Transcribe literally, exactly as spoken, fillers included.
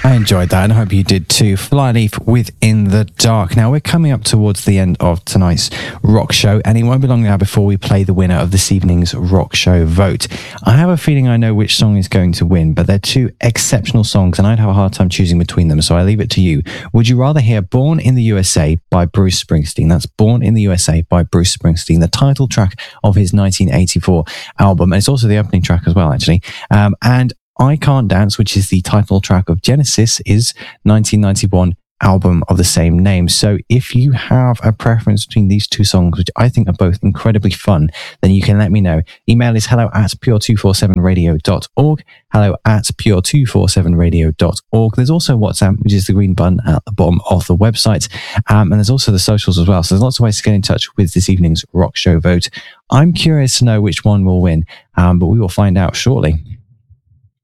I enjoyed that and I hope you did too. Flyleaf with In the Dark. Now we're coming up towards the end of tonight's rock show and it won't be long now before we play the winner of this evening's rock show vote. I have a feeling I know which song is going to win, but they're two exceptional songs and I'd have a hard time choosing between them, so I leave it to you. Would you rather hear Born in the U S A by Bruce Springsteen? That's Born in the U S A by Bruce Springsteen, the title track of his nineteen eighty-four album, and it's also the opening track as well actually. Um, and I Can't Dance, which is the title track of Genesis, is nineteen ninety-one album of the same name. So if you have a preference between these two songs, which I think are both incredibly fun, then you can let me know. Email is hello at pure two forty-seven radio dot org, hello at pure two forty-seven radio dot org. There's also WhatsApp, which is the green button at the bottom of the website. Um, and there's also the socials as well. So there's lots of ways to get in touch with this evening's rock show vote. I'm curious to know which one will win, um, but we will find out shortly.